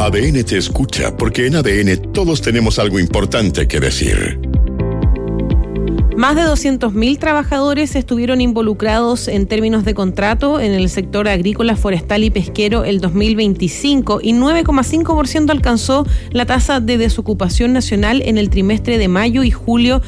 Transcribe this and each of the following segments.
ADN te escucha, porque en ADN todos tenemos algo importante que decir. Más de 200.000 trabajadores estuvieron involucrados en términos de contrato en el sector agrícola, forestal y pesquero el 2025 y 9,5% alcanzó la tasa de desocupación nacional en el trimestre de mayo y julio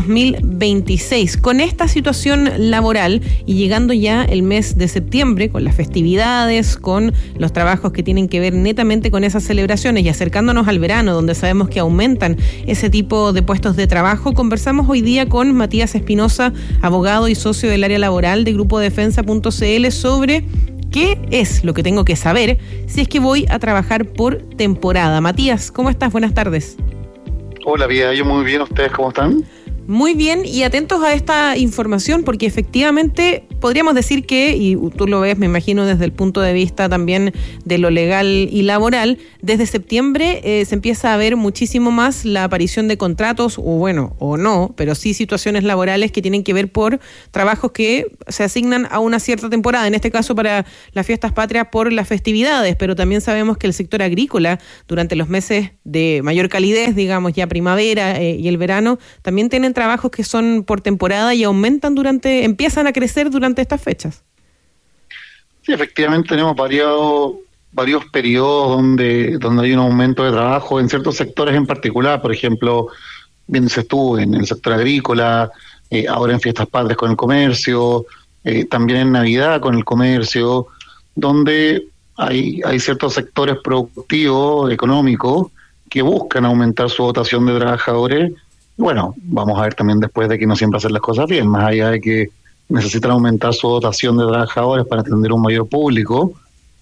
2026. Con esta situación laboral y llegando ya el mes de septiembre, con las festividades, con los trabajos que tienen que ver netamente con esas celebraciones y acercándonos al verano, donde sabemos que aumentan ese tipo de puestos de trabajo, conversamos hoy día con Matías Espinosa, abogado y socio del área laboral de Grupo Defensa.cl, sobre qué es lo que tengo que saber si es que voy a trabajar por temporada. Matías, ¿cómo estás? Buenas tardes. Hola, Vía, yo muy bien. ¿Ustedes cómo están? Muy bien, y atentos a esta información, porque efectivamente podríamos decir que, y tú lo ves, me imagino, desde el punto de vista también de lo legal y laboral, desde septiembre se empieza a ver muchísimo más la aparición de contratos, o no, pero sí situaciones laborales que tienen que ver por trabajos que se asignan a una cierta temporada, en este caso para las fiestas patrias por las festividades, pero también sabemos que el sector agrícola, durante los meses de mayor calidez, digamos ya primavera y el verano, también tienen trabajos que son por temporada y empiezan a crecer durante estas fechas. Sí, efectivamente tenemos varios periodos donde hay un aumento de trabajo en ciertos sectores en particular. Por ejemplo, bien dices tú, en el sector agrícola, ahora en fiestas patrias con el comercio, también en Navidad con el comercio, donde hay ciertos sectores productivos, económicos, que buscan aumentar su dotación de trabajadores. Bueno, vamos a ver también después de que no siempre hacen las cosas bien, más allá de que necesitan aumentar su dotación de trabajadores para atender un mayor público,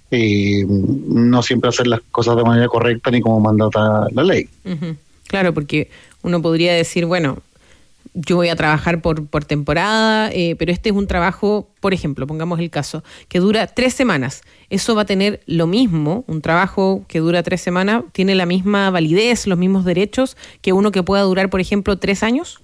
no siempre hacer las cosas de manera correcta ni como mandata la ley. Uh-huh. Claro, porque uno podría decir, bueno, yo voy a trabajar por temporada, pero este es un trabajo, por ejemplo, pongamos el caso, que dura 3 semanas. ¿Eso va a tener lo mismo? ¿Un trabajo que dura 3 semanas tiene la misma validez, los mismos derechos que uno que pueda durar, por ejemplo, 3 años?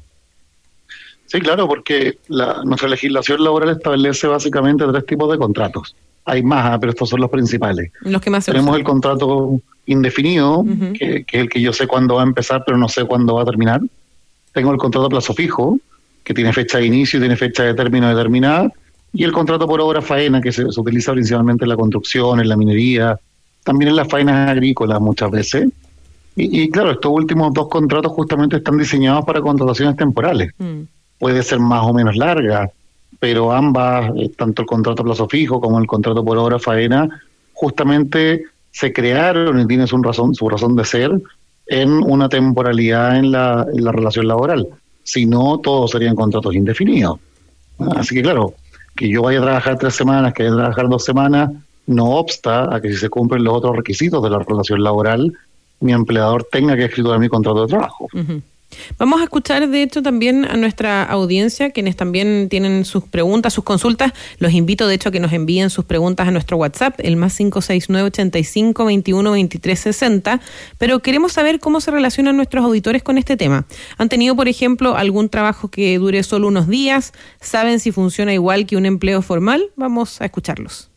Sí, claro, porque nuestra legislación laboral establece básicamente 3 tipos de contratos. Hay más, pero estos son los principales. Los que más se Tenemos usan. El contrato indefinido, uh-huh, que es el que yo sé cuándo va a empezar, pero no sé cuándo va a terminar. Tengo el contrato a plazo fijo, que tiene fecha de inicio y tiene fecha de término determinada, y el contrato por obra faena, que se utiliza principalmente en la construcción, en la minería, también en las faenas agrícolas muchas veces. Y claro, estos últimos 2 contratos justamente están diseñados para contrataciones temporales. Puede ser más o menos larga, pero ambas, tanto el contrato a plazo fijo como el contrato por obra faena, justamente se crearon y tienen su razón de ser en una temporalidad en la relación laboral. Si no, todos serían contratos indefinidos. Así que claro, que yo vaya a trabajar 3 semanas, que vaya a trabajar 2 semanas, no obsta a que si se cumplen los otros requisitos de la relación laboral, mi empleador tenga que escriturar mi contrato de trabajo. Uh-huh. Vamos a escuchar, de hecho, también a nuestra audiencia, quienes también tienen sus preguntas, sus consultas. Los invito, de hecho, a que nos envíen sus preguntas a nuestro WhatsApp, el +569 85 21 23 60. Pero queremos saber cómo se relacionan nuestros auditores con este tema. ¿Han tenido, por ejemplo, algún trabajo que dure solo unos días? ¿Saben si funciona igual que un empleo formal? Vamos a escucharlos.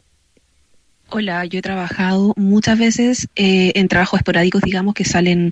Hola, yo he trabajado muchas veces en trabajos esporádicos, digamos, que salen,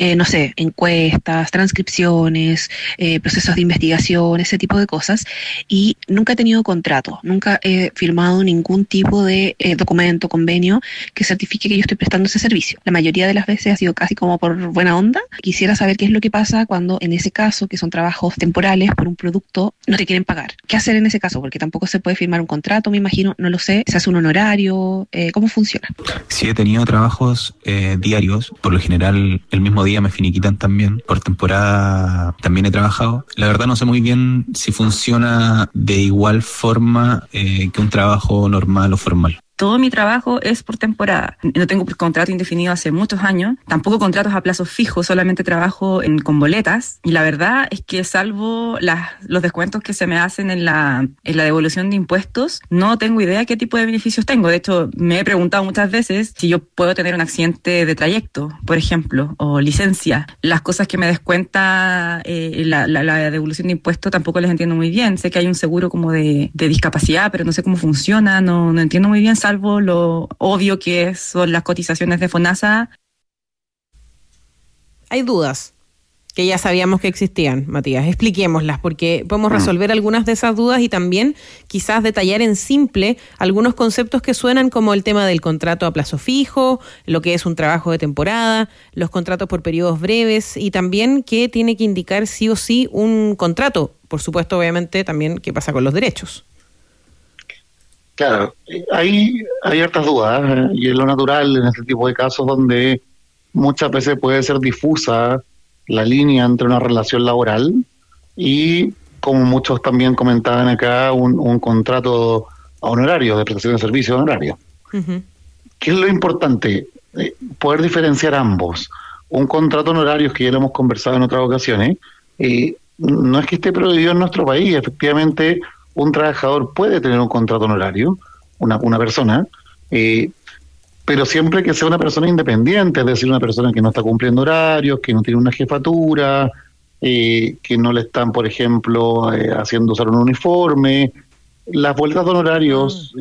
encuestas, transcripciones, procesos de investigación, ese tipo de cosas, y nunca he tenido contrato, nunca he firmado ningún tipo de documento, convenio que certifique que yo estoy prestando ese servicio. La mayoría de las veces ha sido casi como por buena onda. Quisiera saber qué es lo que pasa cuando, en ese caso, que son trabajos temporales por un producto, no te quieren pagar. ¿Qué hacer en ese caso? Porque tampoco se puede firmar un contrato, me imagino, no lo sé, se hace un honorario. ¿Cómo funciona? Sí, he tenido trabajos diarios. Por lo general, el mismo día me finiquitan también. Por temporada también he trabajado. La verdad no sé muy bien si funciona de igual forma que un trabajo normal o formal. Todo mi trabajo es por temporada. No tengo contrato indefinido hace muchos años, tampoco contratos a plazo fijo, solamente trabajo con boletas. Y la verdad es que salvo los descuentos que se me hacen en la devolución de impuestos, no tengo idea qué tipo de beneficios tengo. De hecho, me he preguntado muchas veces si yo puedo tener un accidente de trayecto, por ejemplo, o licencia. Las cosas que me descuenta la devolución de impuestos tampoco las entiendo muy bien. Sé que hay un seguro como de discapacidad, pero no sé cómo funciona, no entiendo muy bien, salvo lo obvio que son las cotizaciones de FONASA hay dudas que ya sabíamos que existían, Matías. Expliquémoslas, porque podemos resolver algunas de esas dudas y también quizás detallar en simple algunos conceptos que suenan, como el tema del contrato a plazo fijo, lo que es un trabajo de temporada, los contratos por periodos breves y también qué tiene que indicar sí o sí un contrato. Por supuesto, obviamente, también qué pasa con los derechos. Claro, hay hartas dudas, y es lo natural en este tipo de casos donde muchas veces puede ser difusa la línea entre una relación laboral y, como muchos también comentaban acá, un contrato a honorario, de prestación de servicio a honorario. Uh-huh. ¿Qué es lo importante? Poder diferenciar ambos. Un contrato honorario, que ya lo hemos conversado en otras ocasiones, no es que esté prohibido en nuestro país. Efectivamente, un trabajador puede tener un contrato honorario, una persona, pero siempre que sea una persona independiente, es decir, una persona que no está cumpliendo horarios, que no tiene una jefatura, que no le están, por ejemplo, haciendo usar un uniforme. Las boletas de honorarios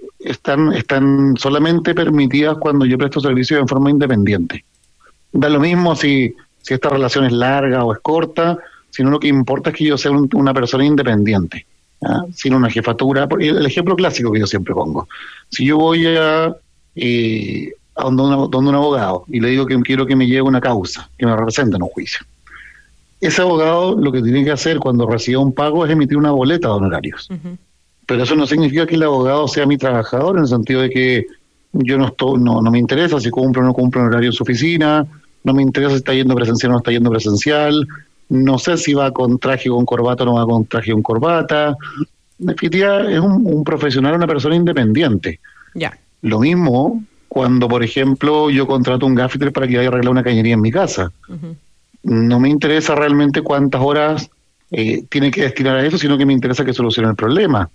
están solamente permitidas cuando yo presto servicio en forma independiente. Da lo mismo si esta relación es larga o es corta, sino lo que importa es que yo sea una persona independiente, sin una jefatura. El ejemplo clásico que yo siempre pongo: si yo voy a donde un abogado y le digo que quiero que me lleve una causa, que me represente en un juicio, ese abogado lo que tiene que hacer cuando reciba un pago es emitir una boleta de honorarios. Uh-huh. Pero eso no significa que el abogado sea mi trabajador, en el sentido de que yo no me interesa si cumple o no cumple un horario en su oficina, no me interesa si está yendo presencial o no está yendo presencial, no sé si va con traje o con corbata o no va con traje o con corbata. En definitiva, es un profesional, una persona independiente. Ya. Lo mismo cuando, por ejemplo, yo contrato un gaffiter para que vaya a arreglar una cañería en mi casa. Uh-huh. No me interesa realmente cuántas horas tiene que destinar a eso, sino que me interesa que solucione el problema.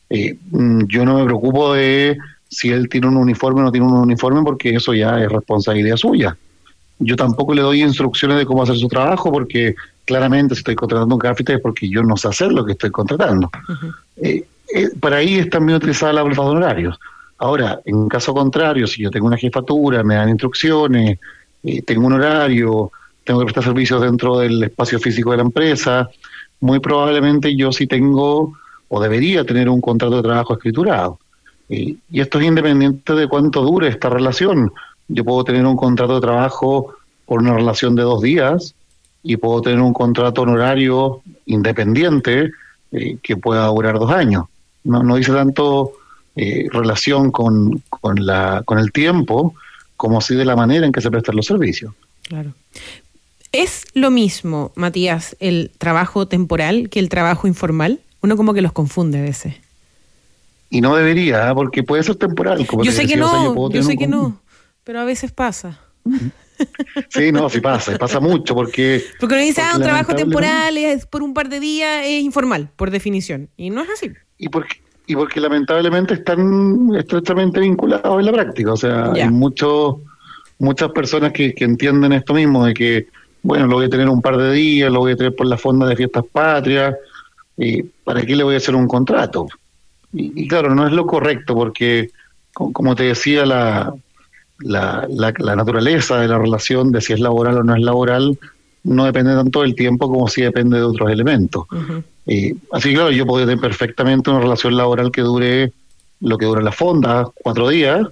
Yo no me preocupo de si él tiene un uniforme o no tiene un uniforme, porque eso ya es responsabilidad suya. Yo tampoco le doy instrucciones de cómo hacer su trabajo, porque claramente si estoy contratando un gaffiter es porque yo no sé hacer lo que estoy contratando. Uh-huh. Para ahí es también utilizada la boleta de honorarios. Ahora, en caso contrario, si yo tengo una jefatura, me dan instrucciones, tengo un horario, tengo que prestar servicios dentro del espacio físico de la empresa, muy probablemente yo sí tengo o debería tener un contrato de trabajo escriturado. Y esto es independiente de cuánto dure esta relación. Yo puedo tener un contrato de trabajo por una relación de 2 días y puedo tener un contrato honorario independiente que pueda durar 2 años. No dice tanto relación con el tiempo, como sí de la manera en que se prestan los servicios. Claro. ¿Es lo mismo, Matías, el trabajo temporal que el trabajo informal? Uno como que los confunde a veces. Y no debería, porque puede ser temporal. Como yo sé que no, pero a veces pasa. Sí, no, sí pasa mucho, porque uno dice, un trabajo temporal es por un par de días, es informal, por definición, y no es así. Y porque lamentablemente están estrechamente vinculados en la práctica. O sea, hay muchas personas que entienden esto mismo, de que, bueno, lo voy a tener un par de días, lo voy a tener por la fonda de fiestas patrias, ¿para qué le voy a hacer un contrato? Y claro, no es lo correcto, porque, como te decía, la naturaleza de la relación, de si es laboral o no es laboral, no depende tanto del tiempo como si depende de otros elementos. Uh-huh. Así que claro, yo podría tener perfectamente una relación laboral que dure lo que dura la fonda, 4 días,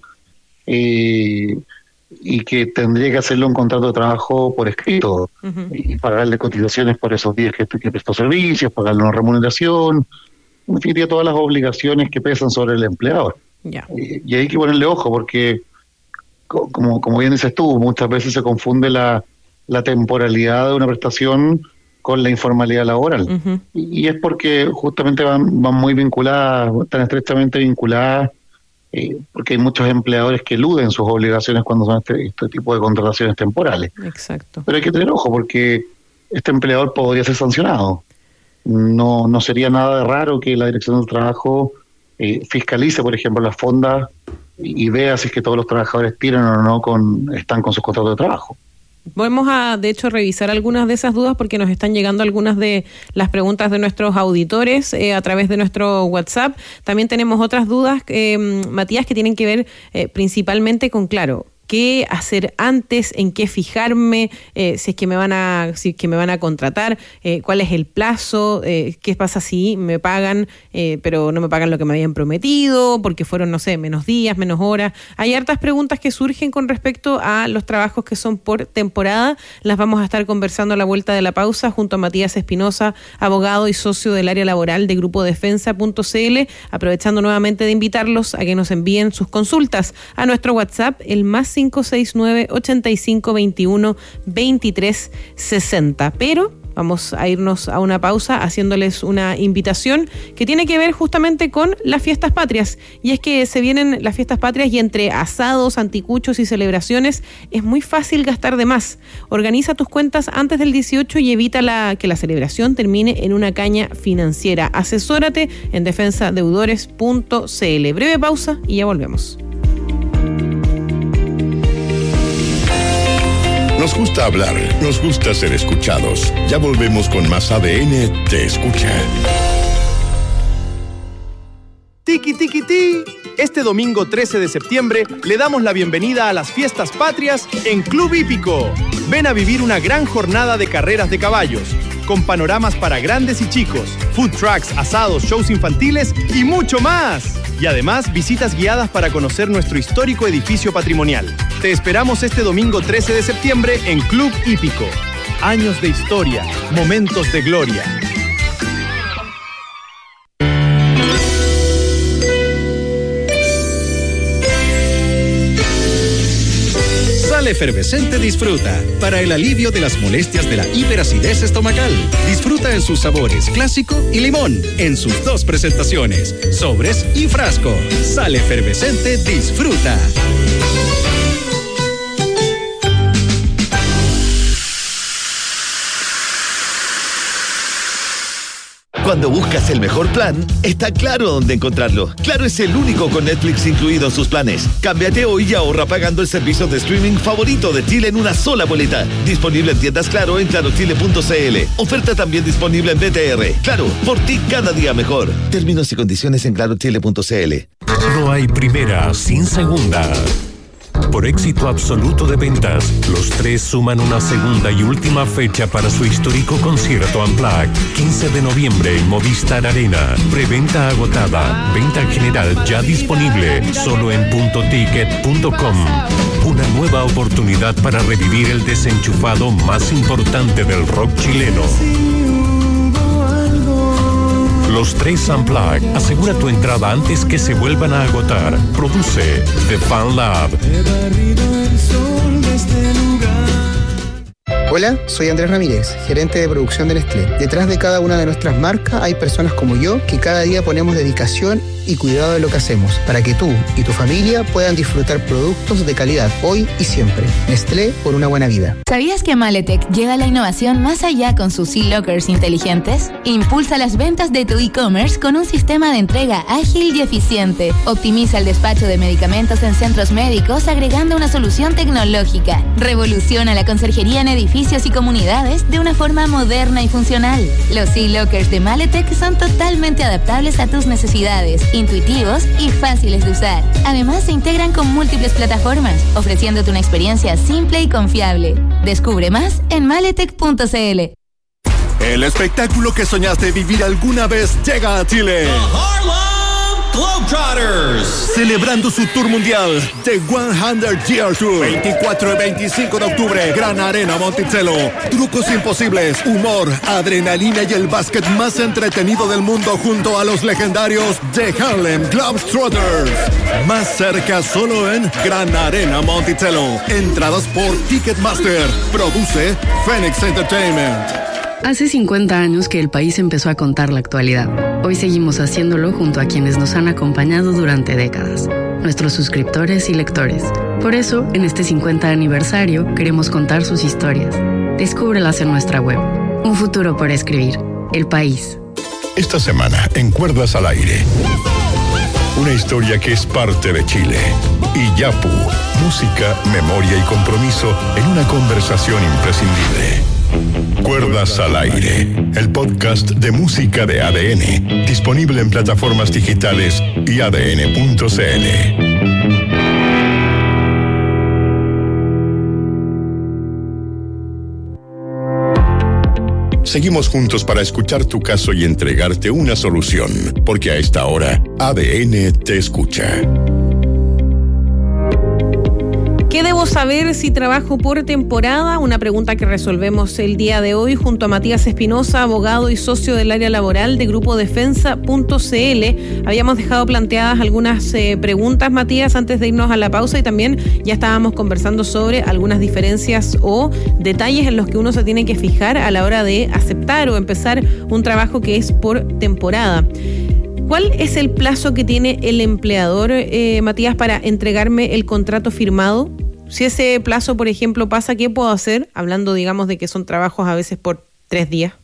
y que tendría que hacerle un contrato de trabajo por escrito, uh-huh, y pagarle cotizaciones por esos días que prestó servicios, pagarle una remuneración, en definitiva todas las obligaciones que pesan sobre el empleador. Yeah. Y hay que ponerle ojo, porque como bien dices tú, muchas veces se confunde la temporalidad de una prestación con la informalidad laboral. Uh-huh. Y es porque justamente van muy vinculadas, están estrechamente vinculadas, porque hay muchos empleadores que eluden sus obligaciones cuando son este tipo de contrataciones temporales. Exacto. Pero hay que tener ojo, porque este empleador podría ser sancionado. No sería nada de raro que la Dirección del Trabajo fiscalice, por ejemplo, las fondas y vea si es que todos los trabajadores tienen o no están con sus contratos de trabajo. Vamos a, de hecho, revisar algunas de esas dudas, porque nos están llegando algunas de las preguntas de nuestros auditores a través de nuestro WhatsApp. También tenemos otras dudas, Matías, que tienen que ver principalmente con, claro, qué hacer antes, en qué fijarme, si es que me van a contratar, cuál es el plazo, qué pasa si me pagan, pero no me pagan lo que me habían prometido, porque fueron, no sé, menos días, menos horas. Hay hartas preguntas que surgen con respecto a los trabajos que son por temporada. Las vamos a estar conversando a la vuelta de la pausa junto a Matías Espinosa, abogado y socio del área laboral de Grupo Defensa.cl, aprovechando nuevamente de invitarlos a que nos envíen sus consultas a nuestro WhatsApp, el más 569-8521-2360. Pero vamos a irnos a una pausa haciéndoles una invitación que tiene que ver justamente con las fiestas patrias. Y es que se vienen las fiestas patrias y entre asados, anticuchos y celebraciones es muy fácil gastar de más. Organiza tus cuentas antes del 18 y evita que la celebración termine en una caña financiera. Asesórate en defensadeudores.cl. Breve pausa y ya volvemos. Nos gusta hablar, nos gusta ser escuchados. Ya volvemos con más ADN Te Escucha. Tiki Tiki Ti. Este domingo 13 de septiembre le damos la bienvenida a las fiestas patrias en Club Hípico. Ven a vivir una gran jornada de carreras de caballos, con panoramas para grandes y chicos, food trucks, asados, shows infantiles y mucho más. Y además, visitas guiadas para conocer nuestro histórico edificio patrimonial. Te esperamos este domingo 13 de septiembre en Club Hípico. Años de historia, momentos de gloria. Sal Efervescente Disfruta, para el alivio de las molestias de la hiperacidez estomacal. Disfruta en sus sabores clásico y limón, en sus dos presentaciones, sobres y frasco. Sal Efervescente Disfruta. Cuando buscas el mejor plan, está Claro dónde encontrarlo. Claro es el único con Netflix incluido en sus planes. Cámbiate hoy y ahorra pagando el servicio de streaming favorito de Chile en una sola boleta. Disponible en tiendas Claro en clarochile.cl. Oferta también disponible en BTR. Claro, por ti cada día mejor. Términos y condiciones en clarochile.cl. No hay primera sin segunda. Por éxito absoluto de ventas, los Tres suman una segunda y última fecha para su histórico concierto Unplugged, 15 de noviembre en Movistar Arena. Preventa agotada, venta general ya disponible, solo en puntoticket.com. Una nueva oportunidad para revivir el desenchufado más importante del rock chileno. Los Tres Unplugged. Asegura tu entrada antes que se vuelvan a agotar. Produce The Fan Lab. Hola, soy Andrés Ramírez, gerente de producción de Nestlé. Detrás de cada una de nuestras marcas hay personas como yo que cada día ponemos dedicación y cuidado de lo que hacemos para que tú y tu familia puedan disfrutar productos de calidad hoy y siempre. Nestlé, por una buena vida. ¿Sabías que Maletec lleva la innovación más allá con sus e-lockers inteligentes? Impulsa las ventas de tu e-commerce con un sistema de entrega ágil y eficiente. Optimiza el despacho de medicamentos en centros médicos agregando una solución tecnológica. Revoluciona la conserjería en edificios y comunidades de una forma moderna y funcional. Los e-lockers de Maletec son totalmente adaptables a tus necesidades, intuitivos y fáciles de usar. Además, se integran con múltiples plataformas, ofreciéndote una experiencia simple y confiable. Descubre más en maletec.cl. El espectáculo que soñaste vivir alguna vez llega a Chile. The Harlem Globetrotters, celebrando su tour mundial The 100 Year Tour, 24 y 25 de octubre, Gran Arena Monticello. Trucos imposibles, humor, adrenalina y el básquet más entretenido del mundo junto a los legendarios The Harlem Globetrotters. Más cerca solo en Gran Arena Monticello. Entradas por Ticketmaster. Produce Phoenix Entertainment. Hace 50 años que el país empezó a contar la actualidad. Hoy seguimos haciéndolo junto a quienes nos han acompañado durante décadas, nuestros suscriptores y lectores. Por eso, en este 50 aniversario, queremos contar sus historias. Descúbrelas en nuestra web. Un futuro por escribir. El País. Esta semana, en Cuerdas al Aire, una historia que es parte de Chile. Iyapu, música, memoria y compromiso en una conversación imprescindible. Cuerdas al Aire, el podcast de música de ADN, disponible en plataformas digitales y adn.cl. Seguimos juntos para escuchar tu caso y entregarte una solución, porque a esta hora, ADN te escucha. ¿Qué debo saber si trabajo por temporada? Una pregunta que resolvemos el día de hoy junto a Matías Espinosa, abogado y socio del área laboral de Grupo Defensa.cl. Habíamos dejado planteadas algunas preguntas, Matías, antes de irnos a la pausa, y también ya estábamos conversando sobre algunas diferencias o detalles en los que uno se tiene que fijar a la hora de aceptar o empezar un trabajo que es por temporada. ¿Cuál es el plazo que tiene el empleador, Matías, para entregarme el contrato firmado? Si ese plazo, por ejemplo, pasa, ¿qué puedo hacer? Hablando, digamos, de que son trabajos a veces por 3 días.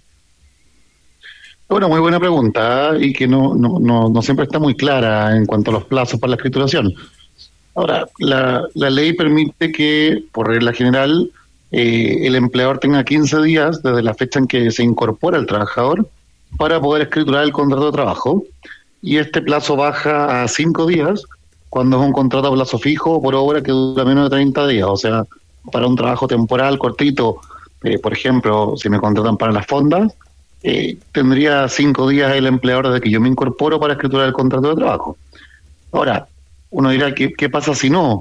Bueno, muy buena pregunta, y que no siempre está muy clara en cuanto a los plazos para la escrituración. Ahora, la ley permite que, por regla general, el empleador tenga 15 días desde la fecha en que se incorpora el trabajador para poder escriturar el contrato de trabajo, y este plazo baja a 5 días cuando es un contrato a plazo fijo o por obra que dura menos de 30 días. O sea, para un trabajo temporal cortito, por ejemplo, si me contratan para las fondas, tendría 5 días el empleador desde que yo me incorporo para escriturar el contrato de trabajo. Ahora, uno dirá, ¿qué pasa si no?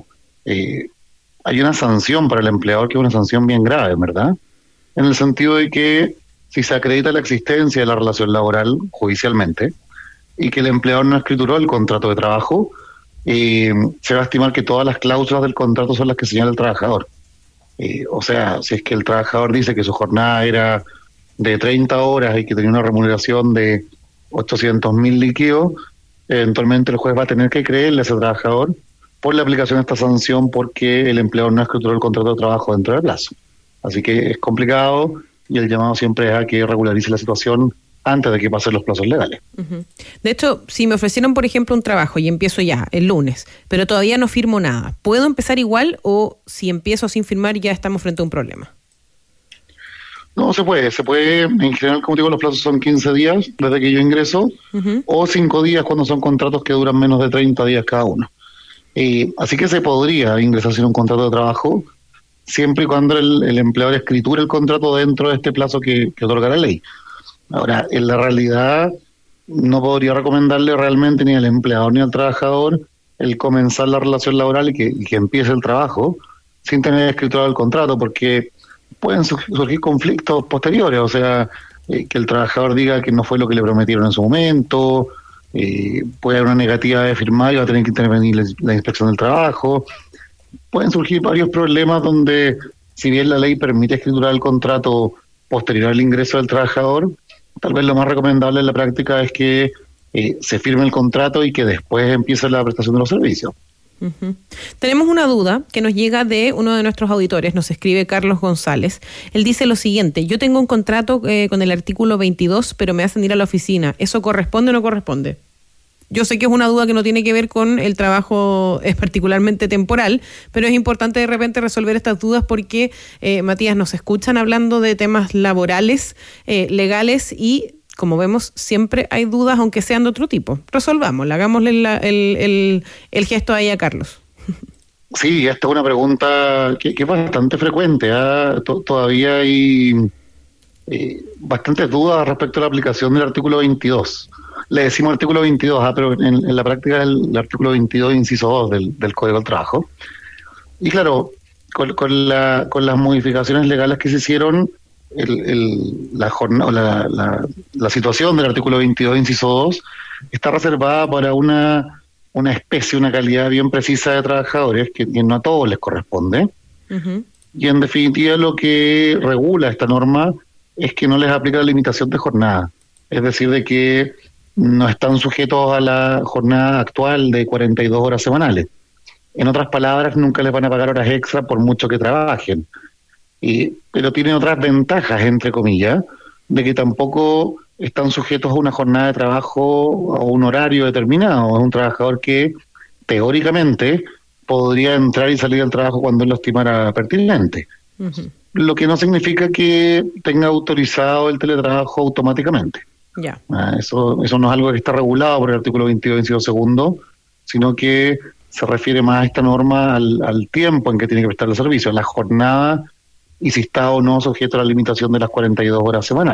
Hay una sanción para el empleador que es una sanción bien grave, ¿verdad? En el sentido de que si se acredita la existencia de la relación laboral judicialmente y que el empleador no escrituró el contrato de trabajo, se va a estimar que todas las cláusulas del contrato son las que señala el trabajador. O sea, si es que el trabajador dice que su jornada era de 30 horas y que tenía una remuneración de 800.000 líquidos, eventualmente el juez va a tener que creerle a ese trabajador por la aplicación de esta sanción porque el empleador no escrituró el contrato de trabajo dentro del plazo. Así que es complicado, y el llamado siempre es a que regularice la situación antes de que pasen los plazos legales. Uh-huh. De hecho, si me ofrecieron, por ejemplo, un trabajo y empiezo ya el lunes, pero todavía no firmo nada, ¿puedo empezar igual, o si empiezo sin firmar ya estamos frente a un problema? No, se puede, en general, como digo, los plazos son 15 días desde que yo ingreso, uh-huh, o 5 días cuando son contratos que duran menos de 30 días cada uno. Así que se podría ingresar sin un contrato de trabajo, siempre y cuando el empleador escriture el contrato dentro de este plazo que otorga la ley. Ahora, en la realidad, no podría recomendarle realmente ni al empleador ni al trabajador el comenzar la relación laboral y que empiece el trabajo sin tener escriturado el contrato, porque pueden surgir conflictos posteriores. O sea, que el trabajador diga que no fue lo que le prometieron en su momento, puede haber una negativa de firmar y va a tener que intervenir la inspección del trabajo. Pueden surgir varios problemas donde, si bien la ley permite escriturar el contrato posterior al ingreso del trabajador, tal vez lo más recomendable en la práctica es que se firme el contrato y que después empiece la prestación de los servicios. Uh-huh. Tenemos una duda que nos llega de uno de nuestros auditores, nos escribe Carlos González. Él dice lo siguiente: yo tengo un contrato con el artículo 22, pero me hacen ir a la oficina. ¿Eso corresponde o no corresponde? Yo sé que es una duda que no tiene que ver con el trabajo, es particularmente temporal, pero es importante de repente resolver estas dudas porque, Matías, nos escuchan hablando de temas laborales, legales, y como vemos, siempre hay dudas, aunque sean de otro tipo. Resolvámosla, hagámosle el gesto ahí a Carlos. Sí, esta es una pregunta que es bastante frecuente. Todavía hay bastantes dudas respecto a la aplicación del artículo 22. Le decimos artículo 22, pero en la práctica es el artículo 22, inciso 2 del Código del Trabajo. Y claro, con las modificaciones legales que se hicieron, la situación del artículo 22, inciso 2, está reservada para una especie, una calidad bien precisa de trabajadores que no a todos les corresponde. Uh-huh. Y en definitiva lo que regula esta norma es que no les aplica la limitación de jornada. Es decir, de que no están sujetos a la jornada actual de 42 horas semanales. En otras palabras, nunca les van a pagar horas extra por mucho que trabajen. Pero tienen otras ventajas, entre comillas, de que tampoco están sujetos a una jornada de trabajo o un horario determinado. Es un trabajador que, teóricamente, podría entrar y salir del trabajo cuando él lo estimara pertinente. Uh-huh. Lo que no significa que tenga autorizado el teletrabajo automáticamente. Yeah. Eso no es algo que está regulado por el artículo 22, inciso segundo, sino que se refiere más a esta norma al tiempo en que tiene que prestar el servicio, a la jornada, y si está o no sujeto a la limitación de las 42 horas semanales.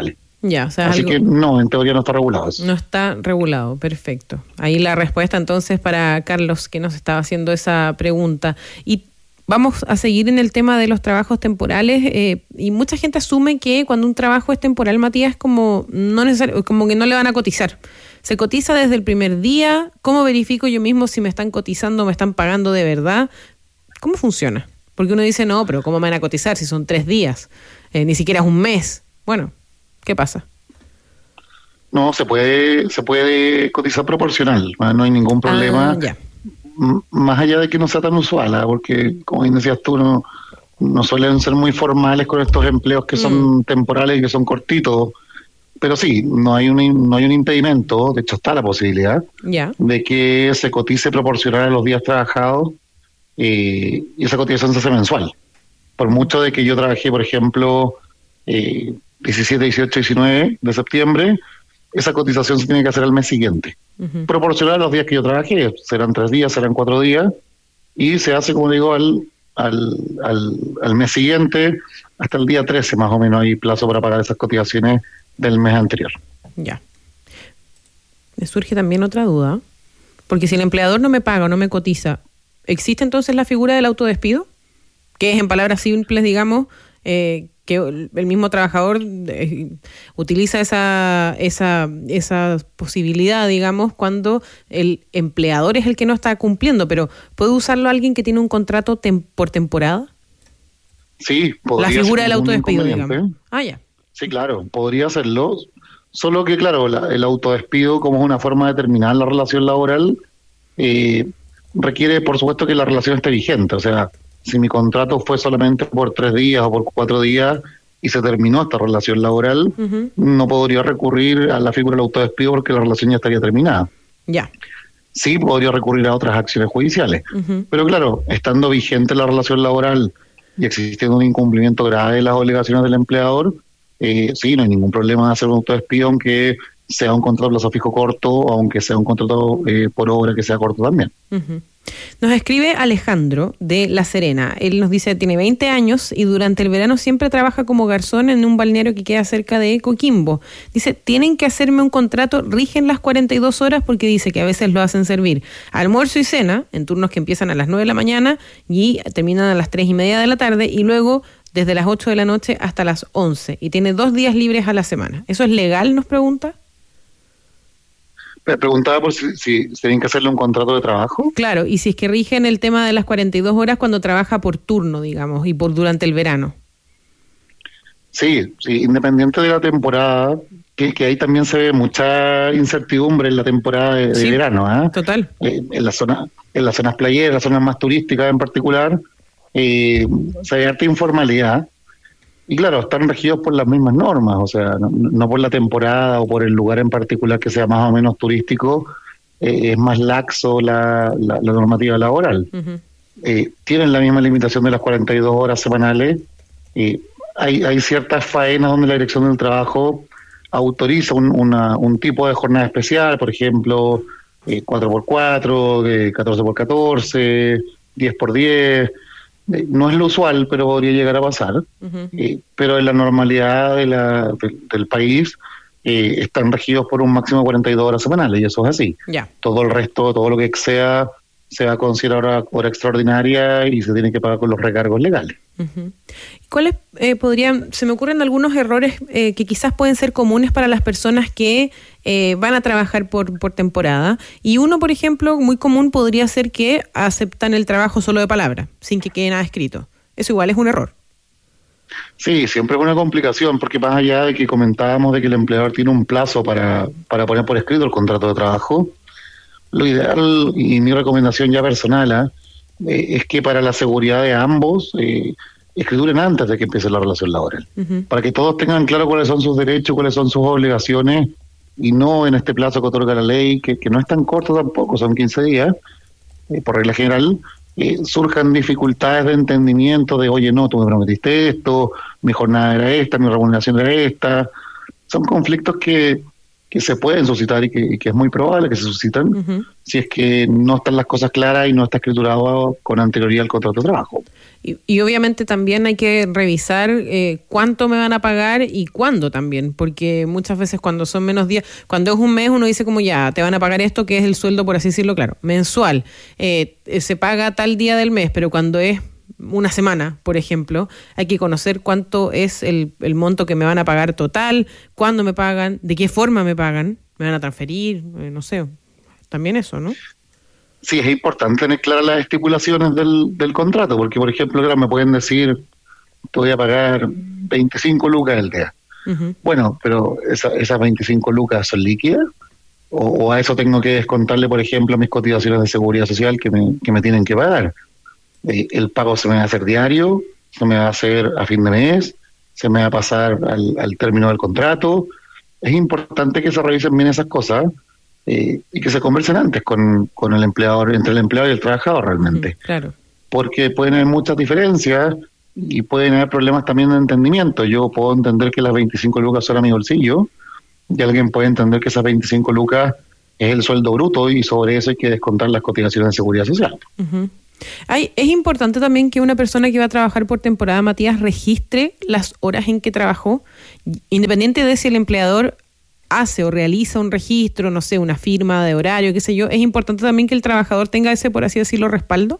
Ya, o sea, así que no, en teoría no está regulado eso. No está regulado, perfecto. Ahí la respuesta entonces para Carlos, que nos estaba haciendo esa pregunta. Y vamos a seguir en el tema de los trabajos temporales, y mucha gente asume que cuando un trabajo es temporal, Matías, como que no le van a cotizar. ¿Se cotiza desde el primer día? ¿Cómo verifico yo mismo si me están cotizando o me están pagando de verdad? ¿Cómo funciona? Porque uno dice, no, pero ¿cómo me van a cotizar si son 3 días? Ni siquiera es un mes. Bueno, ¿qué pasa? No, se puede cotizar proporcional, no hay ningún problema. Ya. Más allá de que no sea tan usual, porque como bien decías tú, no suelen ser muy formales con estos empleos que son temporales y que son cortitos. Pero sí, no hay un impedimento, de hecho está la posibilidad de que se cotice proporcional a los días trabajados, y esa cotización se hace mensual. Por mucho de que yo trabajé, por ejemplo, 17, 18, 19 de septiembre, esa cotización se tiene que hacer al mes siguiente. Proporcional a los días que yo trabajé, serán 3 días, serán 4 días, y se hace, como digo, al mes siguiente, hasta el día 13 más o menos hay plazo para pagar esas cotizaciones del mes anterior. Ya. Me surge también otra duda, porque si el empleador no me paga o no me cotiza, ¿existe entonces la figura del autodespido? Que es, en palabras simples, digamos, que el mismo trabajador utiliza esa posibilidad, digamos, cuando el empleador es el que no está cumpliendo, pero ¿puede usarlo alguien que tiene un contrato por temporada? Sí, podría. La figura del autodespido, digamos. Ya. Sí, claro, podría hacerlo, solo que, claro, el autodespido, como es una forma de terminar la relación laboral, requiere, por supuesto, que la relación esté vigente. O sea, si mi contrato fue solamente por 3 días o por 4 días y se terminó esta relación laboral, no podría recurrir a la figura del autodespido porque la relación ya estaría terminada. Ya. Sí, podría recurrir a otras acciones judiciales. Pero claro, estando vigente la relación laboral y existiendo un incumplimiento grave de las obligaciones del empleador, sí, no hay ningún problema de hacer un autodespido, aunque sea un contrato a plazo fijo corto, o aunque sea un contrato por obra que sea corto también. Nos escribe Alejandro de La Serena. Él nos dice, tiene 20 años y durante el verano siempre trabaja como garzón en un balneario que queda cerca de Coquimbo. Dice, tienen que hacerme un contrato, rigen las 42 horas, porque dice que a veces lo hacen servir almuerzo y cena en turnos que empiezan a las 9 de la mañana y terminan a las 3:30 de la tarde, y luego desde las 8 de la noche hasta las 11, y tiene 2 días libres a la semana. ¿Eso es legal?, nos pregunta. Preguntaba por si tienen que hacerle un contrato de trabajo. Claro, y si es que rigen el tema de las 42 horas cuando trabaja por turno, digamos, y durante el verano. Sí, independiente de la temporada, que ahí también se ve mucha incertidumbre en la temporada de verano. Total. En las zonas playeras, las zonas más turísticas en particular, se ve harta informalidad. Y claro, están regidos por las mismas normas, o sea, no por la temporada o por el lugar en particular que sea más o menos turístico, es más laxo la normativa laboral. Tienen la misma limitación de las 42 horas semanales. Hay ciertas faenas donde la Dirección del Trabajo autoriza un tipo de jornada especial, por ejemplo, 4x4, 14x14, 10x10. No es lo usual, pero podría llegar a pasar. Pero en la normalidad del país están regidos por un máximo de 42 horas semanales, y eso es así. Todo el resto, todo lo que exceda, se va a considerar hora extraordinaria y se tiene que pagar con los recargos legales. ¿Cuáles se me ocurren algunos errores que quizás pueden ser comunes para las personas que van a trabajar por temporada? Y uno, por ejemplo, muy común podría ser que aceptan el trabajo solo de palabra, sin que quede nada escrito. Eso igual es un error. Sí, siempre es una complicación, porque más allá de que comentábamos de que el empleador tiene un plazo para poner por escrito el contrato de trabajo, lo ideal y mi recomendación ya personal es que para la seguridad de ambos escrituren antes de que empiece la relación laboral, para que todos tengan claro cuáles son sus derechos, cuáles son sus obligaciones, y no en este plazo que otorga la ley, que no es tan corto tampoco, son 15 días, por regla general, surjan dificultades de entendimiento de, oye, no, tú me prometiste esto, mi jornada era esta, mi remuneración era esta. Son conflictos que se pueden suscitar y que es muy probable que se suscitan si es que no están las cosas claras y no está escriturado con anterioridad el contrato de trabajo. Y obviamente también hay que revisar cuánto me van a pagar y cuándo también, porque muchas veces cuando son menos días, cuando es un mes uno dice como ya, te van a pagar esto que es el sueldo, por así decirlo, claro, mensual, se paga tal día del mes, pero cuando es una semana, por ejemplo, hay que conocer cuánto es el monto que me van a pagar total, cuándo me pagan, de qué forma me pagan, me van a transferir, no sé, también eso, ¿no? Sí, es importante tener claras las estipulaciones del contrato, porque, por ejemplo, ahora me pueden decir, te voy a pagar 25 lucas al día. Bueno, pero esas 25 lucas son líquidas, o a eso tengo que descontarle, por ejemplo, mis cotizaciones de seguridad social que me tienen que pagar. El pago se me va a hacer diario, se me va a hacer a fin de mes, se me va a pasar al término del contrato. Es importante que se revisen bien esas cosas y que se conversen antes con el empleador, entre el empleador y el trabajador realmente. Claro. Porque pueden haber muchas diferencias y pueden haber problemas también de entendimiento. Yo puedo entender que las 25 lucas son a mi bolsillo y alguien puede entender que esas 25 lucas es el sueldo bruto y sobre eso hay que descontar las cotizaciones de seguridad social. Es importante también que una persona que va a trabajar por temporada, Matías, registre las horas en que trabajó, independiente de si el empleador hace o realiza un registro, no sé, una firma de horario, qué sé yo. Es importante también que el trabajador tenga ese, por así decirlo, respaldo.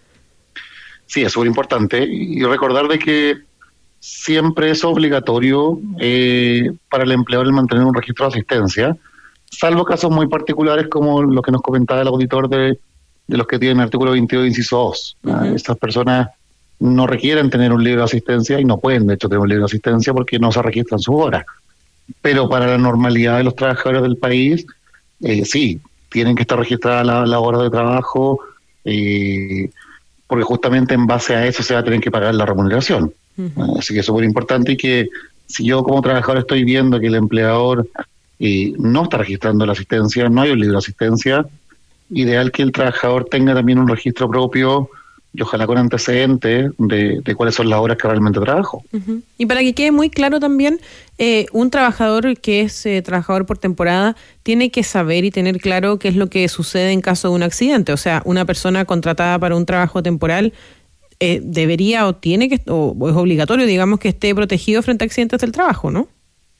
Sí, es súper importante. Y recordar de que siempre es obligatorio para el empleador el mantener un registro de asistencia, salvo casos muy particulares como lo que nos comentaba el auditor de los que tienen el artículo 22, inciso 2. Estas personas no requieren tener un libro de asistencia y no pueden, de hecho, tener un libro de asistencia porque no se registran sus horas. Pero para la normalidad de los trabajadores del país, sí, tienen que estar registradas las horas de trabajo, porque justamente en base a eso se va a tener que pagar la remuneración. Así que es súper importante y que si yo como trabajador estoy viendo que el empleador no está registrando la asistencia, no hay un libro de asistencia, ideal que el trabajador tenga también un registro propio y ojalá con antecedentes de cuáles son las horas que realmente trabajo. Y para que quede muy claro también, un trabajador que es trabajador por temporada tiene que saber y tener claro qué es lo que sucede en caso de un accidente. O sea, una persona contratada para un trabajo temporal debería o tiene que, o es obligatorio, digamos, que esté protegido frente a accidentes del trabajo, ¿no?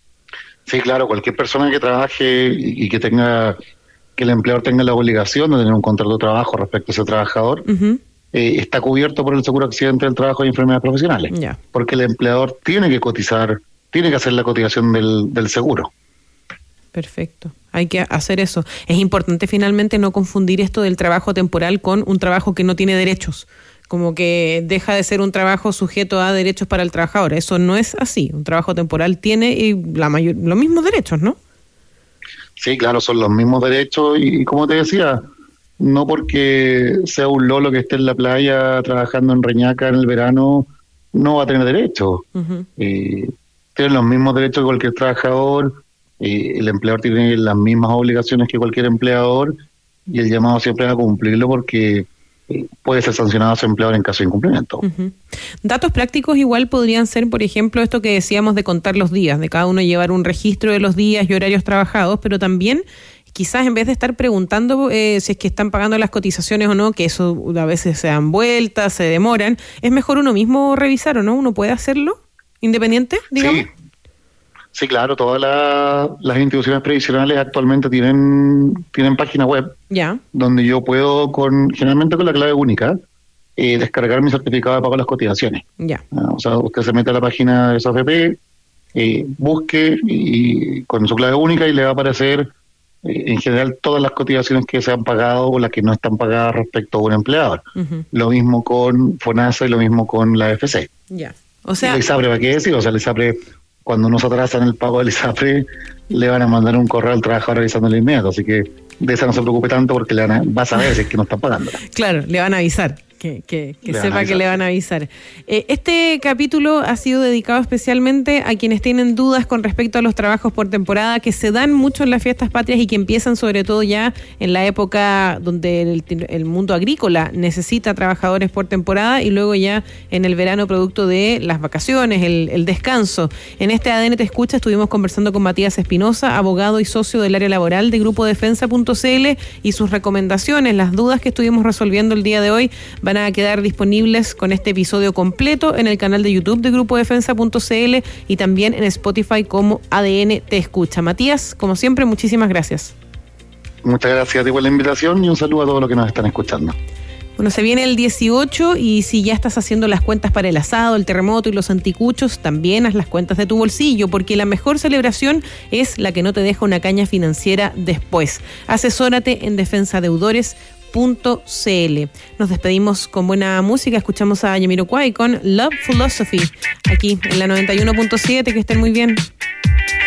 Sí, claro, cualquier persona que trabaje y que tenga, que el empleador tenga la obligación de tener un contrato de trabajo respecto a ese trabajador, está cubierto por el seguro accidente del trabajo y enfermedades profesionales. Porque el empleador tiene que cotizar, tiene que hacer la cotización del seguro. Perfecto, hay que hacer eso. Es importante finalmente no confundir esto del trabajo temporal con un trabajo que no tiene derechos, como que deja de ser un trabajo sujeto a derechos para el trabajador. Eso no es así. Un trabajo temporal tiene los mismos derechos, ¿no? Sí, claro, son los mismos derechos y como te decía, no porque sea un lolo que esté en la playa trabajando en Reñaca en el verano, no va a tener derechos. Tienen los mismos derechos que cualquier trabajador, el empleador tiene las mismas obligaciones que cualquier empleador y el llamado siempre es a cumplirlo porque puede ser sancionado a su empleador en caso de incumplimiento. Datos prácticos igual podrían ser, por ejemplo, esto que decíamos de contar los días, de cada uno llevar un registro de los días y horarios trabajados, pero también quizás en vez de estar preguntando si es que están pagando las cotizaciones o no, que eso a veces se dan vueltas, se demoran, es mejor uno mismo revisar, ¿o no? ¿Uno puede hacerlo independiente, digamos? Sí, claro, todas las instituciones previsionales actualmente tienen página web donde yo puedo, generalmente con la clave única, descargar mi certificado de pago de las cotizaciones. O sea, usted se mete a la página de SOFP, busque y con su clave única y le va a aparecer en general todas las cotizaciones que se han pagado o las que no están pagadas respecto a un empleador. Lo mismo con FONASA y lo mismo con la AFC. O sea, el ISAPRE, ¿para qué decir? O sea, el ISAPRE, cuando uno se atrasa en el pago del ISAPRE, le van a mandar un correo al trabajador avisándole inmediato, así que de esa no se preocupe tanto porque va a saber si es que no está pagando. Claro, le van a avisar. Que sepa que le van a avisar. Este capítulo ha sido dedicado especialmente a quienes tienen dudas con respecto a los trabajos por temporada que se dan mucho en las fiestas patrias y que empiezan sobre todo ya en la época donde el mundo agrícola necesita trabajadores por temporada y luego ya en el verano producto de las vacaciones, el descanso. En este ADN Te Escucha estuvimos conversando con Matías Espinosa, abogado y socio del área laboral de Grupo Defensa.cl, y sus recomendaciones, las dudas que estuvimos resolviendo el día de hoy van a quedar disponibles con este episodio completo en el canal de YouTube de Grupo Defensa.cl y también en Spotify como ADN Te Escucha. Matías, como siempre, muchísimas gracias. Muchas gracias a ti por la invitación y un saludo a todos los que nos están escuchando. Bueno, se viene el 18 y si ya estás haciendo las cuentas para el asado, el terremoto y los anticuchos, también haz las cuentas de tu bolsillo, porque la mejor celebración es la que no te deja una caña financiera después. Asesórate en defensadeudores.cl. Nos despedimos con buena música, escuchamos a Jamiroquai con Love Philosophy, aquí en la 91.7, que estén muy bien.